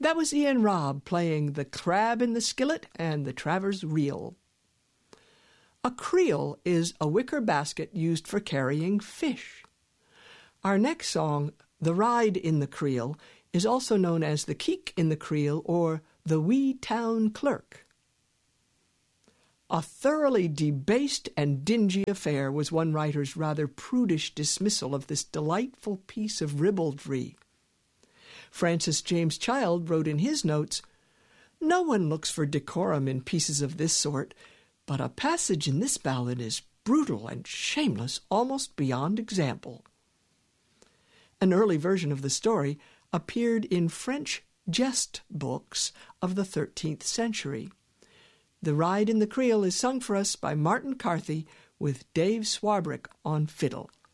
That was Ian Robb playing The Crab in the Skillet and The Travers Reel. A creel is a wicker basket used for carrying fish. Our next song, The Ride in the Creel, is also known as The Keek in the Creel or The Wee Town Clerk. A thoroughly debased and dingy affair was one writer's rather prudish dismissal of this delightful piece of ribaldry. Francis James Child wrote in his notes, "No one looks for decorum in pieces of this sort, but a passage in this ballad is brutal and shameless almost beyond example." An early version of the story appeared in French jest books of the 13th century. The Ride in the Creel is sung for us by Martin Carthy with Dave Swarbrick on fiddle.